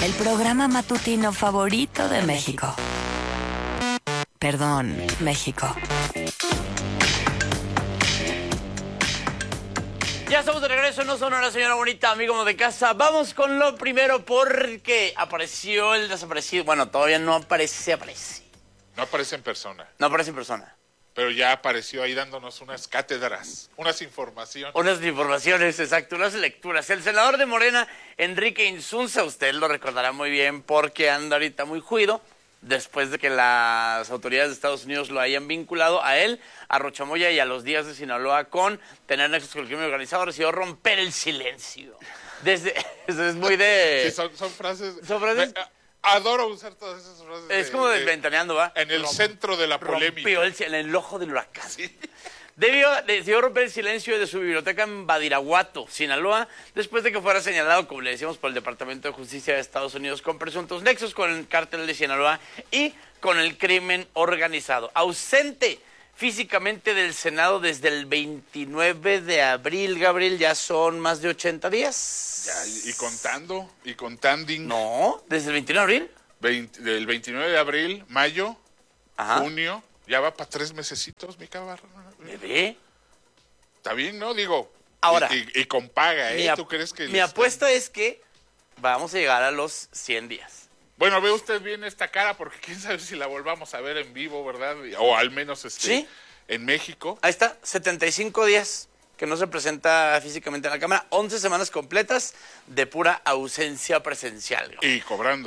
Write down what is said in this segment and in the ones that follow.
El programa matutino favorito de México. Perdón, México. Ya estamos de regreso, no son una señora bonita, amigos de casa. Vamos con lo primero porque apareció el desaparecido. Bueno, todavía no aparece. No aparece en persona. No aparece en persona. Pero ya apareció ahí dándonos unas cátedras, unas informaciones. Unas informaciones, exacto, unas lecturas. El senador de Morena, Enrique Insunza, usted lo recordará muy bien porque anda ahorita muy juido después de que las autoridades de Estados Unidos lo hayan vinculado a él, a Rochamoya y a los Díaz de Sinaloa con tener nexos con el crimen organizado, decidió romper el silencio. Es muy de... Sí, son frases... Son frases... Adoro usar todas esas frases. Es como desventaneando, ¿va? En el centro de la polémica. Rompió en el ojo del huracán. Sí. Decidió romper el silencio de su biblioteca en Badiraguato, Sinaloa, después de que fuera señalado, como le decíamos, por el Departamento de Justicia de Estados Unidos con presuntos nexos con el cártel de Sinaloa y con el crimen organizado. Ausente físicamente del Senado desde el 29 de abril, Gabriel, ya son más de 80 días. Ya, y contando, y contanding. No, desde el 29 de abril. Del 29 de abril, mayo, Ajá. junio, ya va para 3 mesecitos, mi cabrón. Bebé. Está bien, ¿no? Digo, ahora, y con paga, ¿eh? ¿Tú crees que...? Mi apuesta es que vamos a llegar a los 100 días. Bueno, ve usted bien esta cara, porque quién sabe si la volvamos a ver en vivo, ¿verdad? O al menos ¿Sí? en México. Ahí está, 75 días que no se presenta físicamente en la Cámara, 11 semanas completas de pura ausencia presencial. Y cobrando.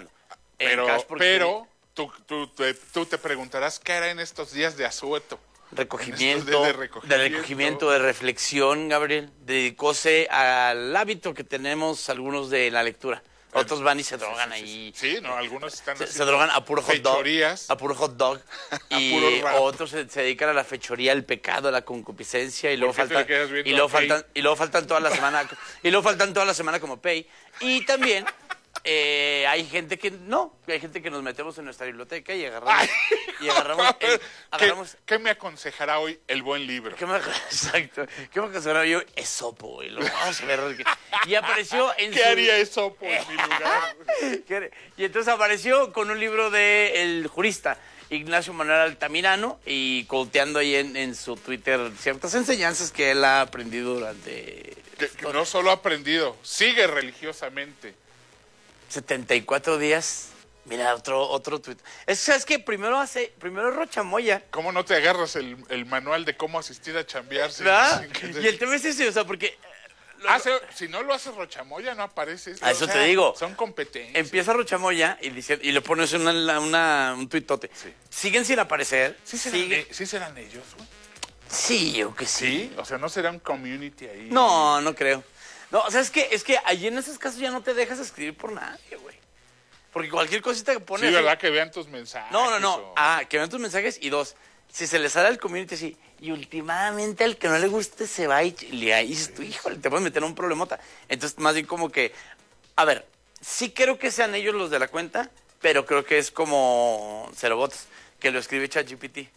Pero tú te preguntarás qué hará en estos días de asueto. Recogimiento, de reflexión, Gabriel. Dedicóse al hábito que tenemos algunos de la lectura. Otros van y se drogan ahí. Sí, no, algunos están se drogan a puro hot dog. A puro hot dog. Y otros se dedican a la fechoría, al pecado, a la concupiscencia. Y luego faltan toda la semana. Y luego faltan toda la semana como pay. Y también hay gente que no. Hay gente que nos metemos en nuestra biblioteca y agarramos. ¿Qué me aconsejará hoy el buen libro? Exacto. ¿Qué me aconsejará hoy Esopo, güey? Lo vamos a ver. Y apareció en ¿Qué haría Esopo en mi lugar? Y entonces apareció con un libro de el jurista Ignacio Manuel Altamirano y colteando ahí en su Twitter ciertas enseñanzas que él ha aprendido durante... Que no solo ha aprendido, sigue religiosamente. 74 días. Mira, otro tweet. ¿Sabes qué? Primero Rochamoya. ¿Cómo no te agarras el manual de cómo asistir a chambear? Y el tema es ese, o sea, porque... si no lo hace Rochamoya, no apareces. A eso te digo. Son competencias. Empieza Rochamoya y le pones un tuitote. Sí. Siguen sin aparecer. ¿Sí serán ellos, güey? Sí, yo que sí. ¿Sí? O sea, ¿no será un community ahí? No creo. No, o sea, es que allí en esos casos ya no te dejas escribir por nadie, güey. Porque cualquier cosita que pones... Sí, ¿verdad? Que vean tus mensajes. No. Que vean tus mensajes. Y dos, si se les sale al community así, y últimamente al que no le guste se va y le dices tú, híjole, te puedes meter en un problemota. Entonces, más bien como que... A ver, sí creo que sean ellos los de la cuenta, pero creo que es como Cerobots, que lo escribe ChatGPT.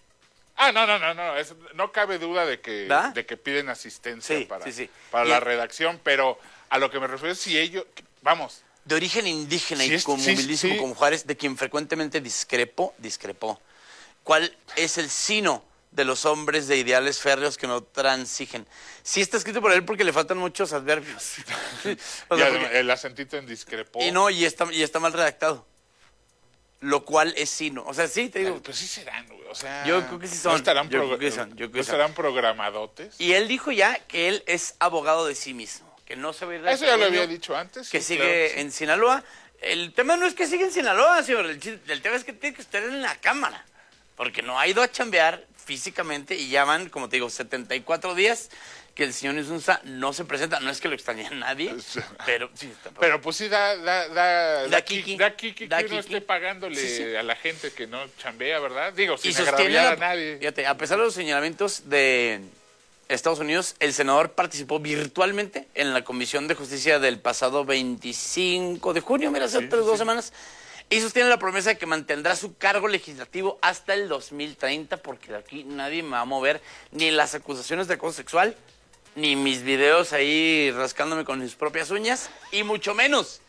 No cabe duda de que piden asistencia para la redacción, pero a lo que me refiero es si ellos, vamos. De origen indígena y como humilísimo como Juárez, de quien frecuentemente discrepó. ¿Cuál es el sino de los hombres de ideales férreos que no transigen? Sí está escrito por él porque le faltan muchos adverbios. El acentito en discrepó. Y está mal redactado. Lo cual es sino. O sea, sí, te digo. Pero sí serán, güey. O sea, yo creo que sí son. ¿No estarán programadotes? Y él dijo ya que él es abogado de sí mismo. Que no se va a ir de Eso ya lo había dicho antes. Que sigue en Sinaloa. El tema no es que siga en Sinaloa, señor. El tema es que tiene que estar en la Cámara. Porque no ha ido a chambear físicamente y ya van, como te digo, 74 días que el señor Insunza no se presenta. No es que lo extrañe a nadie, pero sí está. Pero pues sí da kiki que uno esté pagándole a la gente que no chambea, ¿verdad? Digo, sin agraviar a nadie. Fíjate, a pesar de los señalamientos de Estados Unidos, el senador participó virtualmente en la Comisión de Justicia del pasado 25 de junio, mira, hace 2 semanas, y sostiene la promesa de que mantendrá su cargo legislativo hasta el 2030, porque de aquí nadie me va a mover ni las acusaciones de acoso sexual, ni mis videos ahí rascándome con mis propias uñas, y mucho menos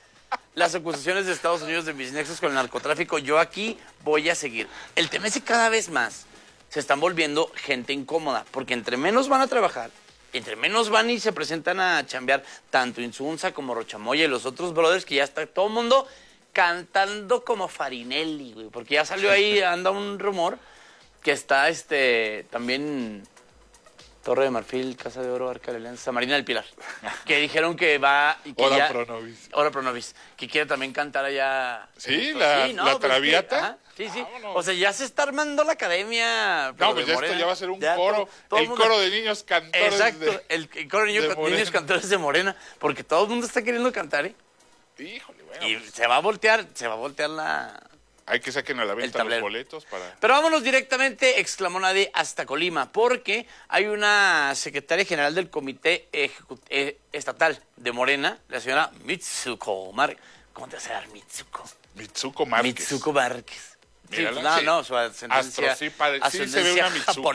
las acusaciones de Estados Unidos de mis nexos con el narcotráfico, yo aquí voy a seguir. El tema es que cada vez más se están volviendo gente incómoda, porque entre menos van a trabajar, entre menos van y se presentan a chambear, tanto Insunza como Rochamoya y los otros brothers, que ya está todo el mundo cantando como Farinelli, güey, porque ya salió ahí, anda un rumor que está también Torre de Marfil, Casa de Oro, Arca de Alianza, Marina del Pilar, que dijeron que va... Y que Hora Pronovis, que quiere también cantar allá. Sí, la Traviata. Sí, sí. Vámonos. O sea, ya se está armando la academia. No, pues esto ya va a ser un coro. El coro de niños cantores. Exacto, el coro de niños cantores de Morena, porque todo el mundo está queriendo cantar, ¿eh? Híjole, bueno. Y pues se va a voltear la... Hay que saquen a la venta los boletos para... Pero vámonos directamente, exclamó nadie, hasta Colima, porque hay una secretaria general del Comité Estatal de Morena, la señora Mitsuko Márquez. ¿Cómo te vas a dar Mitsuko? Mitsuko Márquez. Mitsuko Márquez. Mírala, sí, no, su ascendencia... sí, se ve una Mitsuko.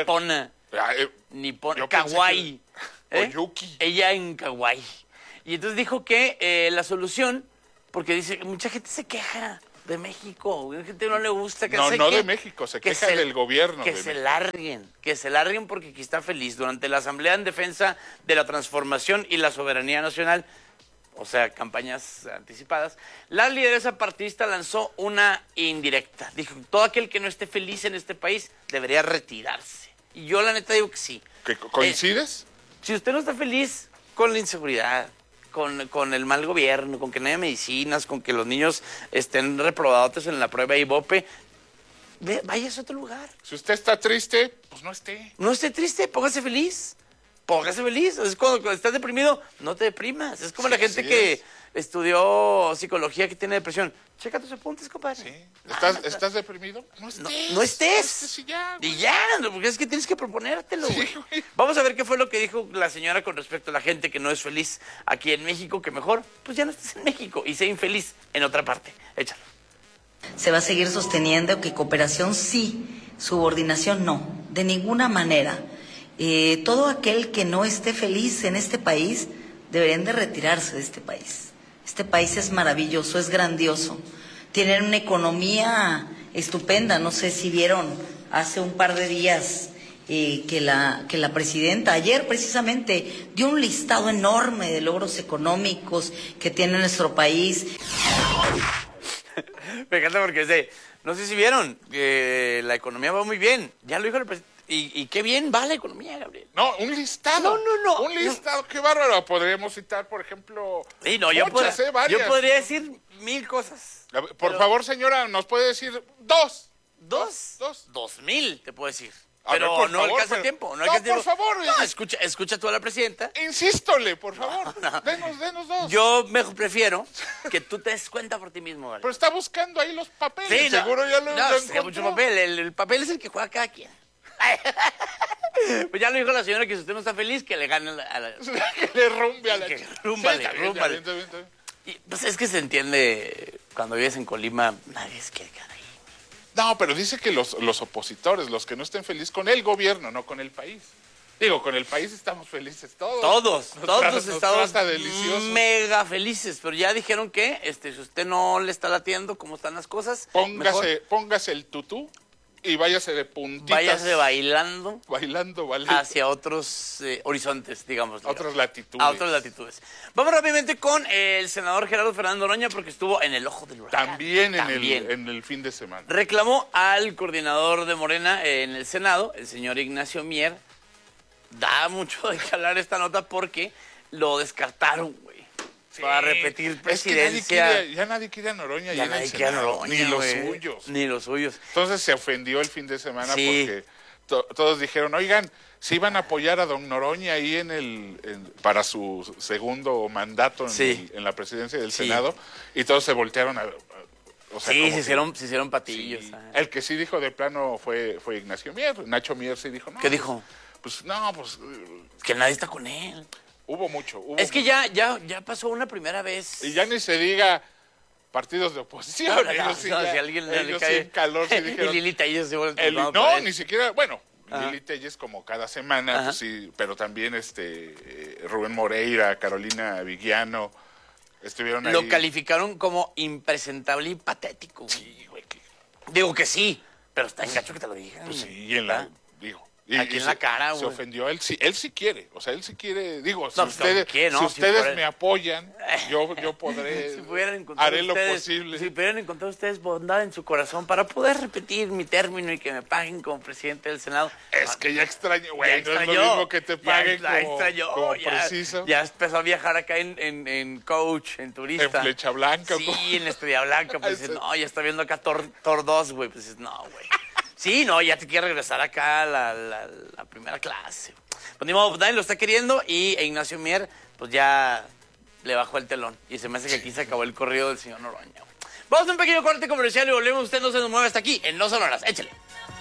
Nipona, kawaii. Oyuki. Ella en kawaii. Y entonces dijo que la solución, porque dice, mucha gente se queja de México, a gente no le gusta que no de México, se queja del gobierno. Que se larguen porque aquí está feliz. Durante la Asamblea en Defensa de la Transformación y la Soberanía Nacional, o sea, campañas anticipadas, la lideresa partidista lanzó una indirecta. Dijo, todo aquel que no esté feliz en este país debería retirarse. Y yo la neta digo que sí. ¿Coincides? Si usted no está feliz con la inseguridad, con el mal gobierno, con que no haya medicinas, con que los niños estén reprobados en la prueba IVOPE, váyase a otro lugar. Si usted está triste, pues no esté. No esté triste, póngase feliz. Póngase feliz. Es cuando estás deprimido, no te deprimas. Es como la gente que estudió psicología que tiene depresión. Checa tus apuntes, compadre. Sí. ¿Estás deprimido? No estés. No estés. Y ya, porque es que tienes que proponértelo, güey. Vamos a ver qué fue lo que dijo la señora con respecto a la gente que no es feliz aquí en México, que mejor, pues ya no estés en México y sea infeliz en otra parte. Échalo. Se va a seguir sosteniendo que cooperación sí, subordinación no, de ninguna manera. Todo aquel que no esté feliz en este país deberían de retirarse de este país. Este país es maravilloso, es grandioso. Tienen una economía estupenda. No sé si vieron hace un par de días que la presidenta, ayer precisamente, dio un listado enorme de logros económicos que tiene nuestro país. Me encanta porque no sé si vieron que la economía va muy bien. Ya lo dijo el presidente. Y qué bien va la economía, Gabriel. No, un listado. No. Un listado, qué bárbaro. Podríamos citar, por ejemplo, varias. Yo podría decir 1000 cosas. Por favor, señora, ¿nos puede decir dos? ¿Dos? 2000, te puedo decir. Pero ver, no alcanza el tiempo. No, por favor. No, escucha tú a la presidenta. Insístole, por favor. No. Denos dos. Yo mejor prefiero que tú te des cuenta por ti mismo, ¿vale? Pero está buscando ahí los papeles. Sí, seguro ya lo encontró. Mucho papel. El papel es el que juega cada quien. Pues ya lo dijo la señora que si usted no está feliz, que le gane a la... que le rumbe a la... Que rúmbale. Y, pues es que se entiende, cuando vives en Colima, nadie se quiere quedar ahí. No, pero dice que los opositores, los que no estén felices con el gobierno, no con el país. Digo, con el país estamos felices todos. Todos estamos deliciosos. Mega felices, pero ya dijeron que si usted no le está latiendo cómo están las cosas, póngase el tutú y váyase de puntitas. Váyase bailando. Ballet. Hacia otros horizontes, digamos. A otras latitudes. A otras latitudes. Vamos rápidamente con el senador Gerardo Fernández Noroña, porque estuvo en el ojo del huracán. También. En el fin de semana. Reclamó al coordinador de Morena en el Senado, el señor Ignacio Mier. Da mucho de que hablar esta nota porque lo descartaron, güey. Sí. Para repetir presidencia. Ya nadie quiere a Noroña. Ya nadie quiere a Noroña, Ni los suyos. Entonces se ofendió el fin de semana porque todos dijeron, oigan, si iban a apoyar a don Noroña ahí para su segundo mandato en la presidencia del Senado, y todos se voltearon a... O sea, se hicieron patillos. Sí. El que sí dijo de plano fue Ignacio Mier. Nacho Mier sí dijo, no. ¿Qué dijo? Pues que nadie está con él. Hubo mucho. Que ya pasó una primera vez. Y ya ni se diga partidos de oposición. Si alguien le cae en calor sí dijeron. Y Lili Telles se vuelve ni siquiera, bueno, Lili Telles como cada semana, pues sí, pero también Rubén Moreira, Carolina Vigiano, Estuvieron ahí. Lo calificaron como impresentable y patético. Güey. Sí, güey. Digo que sí, pero está en gacho que te lo digan. Pues sí, y en la... Digo... Aquí en la cara, güey. Se ofendió él sí quiere, o sea, él sí quiere, digo, si No, ustedes, ¿qué, no? si ustedes por él. me apoyan, yo podré, Si pudieran encontrar haré lo ustedes, posible. Si pudieran encontrar ustedes bondad en su corazón para poder repetir mi término y que me paguen como presidente del Senado. Es que ya extraño, güey, no es lo extrañó, mismo que te paguen como ya, preciso. Ya empezó a viajar acá en coach, en turista. En Flecha Blanca. Sí, en Estrella Blanca, pues dices, no, ya está viendo acá Thor 2, güey, pues dices, no, güey. Sí, no, ya te quiere regresar acá a la primera clase. Pues ni modo, pues nadie lo está queriendo y Ignacio Mier, pues ya le bajó el telón. Y se me hace que aquí se acabó el corrido del señor Noroña. Vamos a un pequeño corte comercial y volvemos. Usted no se nos mueve hasta aquí en No Sonoras. Échale.